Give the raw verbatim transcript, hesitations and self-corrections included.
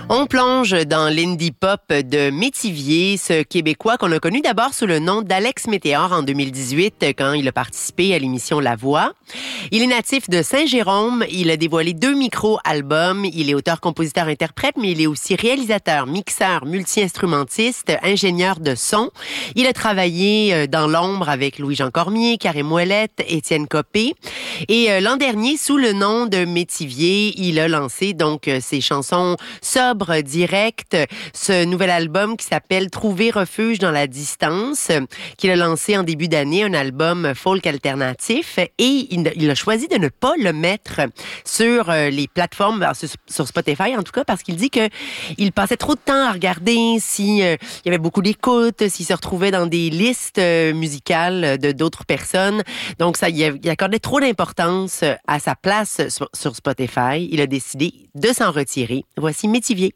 On plonge dans l'indie pop de Métivier, ce Québécois qu'on a connu d'abord sous le nom d'Alex Météor en deux mille dix-huit quand il a participé à l'émission La Voix. Il est natif de Saint-Jérôme, il a dévoilé deux micro-albums, il est auteur-compositeur-interprète, mais il est aussi réalisateur, mixeur, multi-instrumentiste, ingénieur de son. Il a travaillé dans l'ombre avec Louis-Jean Cormier, Karim Ouellette, Étienne Copé. Et l'an dernier, sous le nom de Métivier, il a lancé donc ses chansons sobres, directes, ce nouvel album qui s'appelle Trouver refuge dans la distance, qu'il a lancé en début d'année, un album folk alternatif, et il, il a choisi de ne pas le mettre sur les plateformes, sur Spotify en tout cas, parce qu'il dit que il passait trop de temps à regarder si euh, il y avait beaucoup d'écoute, s'il se retrouvait dans des listes euh, musicales de d'autres personnes. Donc ça, il, il accordait trop d'importance à sa place sur, sur Spotify. Il a décidé de s'en retirer. Voici Métivier.